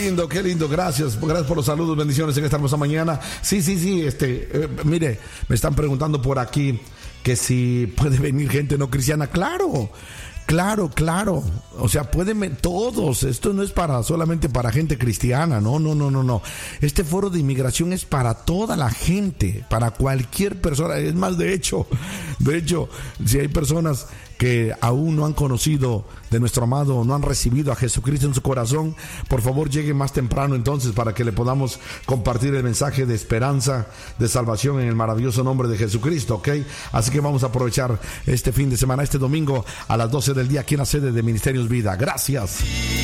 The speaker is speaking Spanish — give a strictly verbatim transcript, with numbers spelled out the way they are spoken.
lindo, qué lindo. Gracias, gracias por los saludos, bendiciones en esta hermosa mañana. Sí, sí, sí, este, eh, mire, me están preguntando por aquí que si puede venir gente no cristiana. Claro, claro, claro. O sea, pueden todos. Esto no es para solamente para gente cristiana. No, no, no, no, no. Este foro de inmigración es para toda la gente, para cualquier persona. Es más, de hecho, de hecho, si hay personas que aún no han conocido de nuestro amado, no han recibido a Jesucristo en su corazón, por favor lleguen más temprano entonces para que le podamos compartir el mensaje de esperanza, de salvación en el maravilloso nombre de Jesucristo, ¿ok? Así que vamos a aprovechar este fin de semana, este domingo a las doce del día aquí en la sede de Ministerios Vida. Gracias.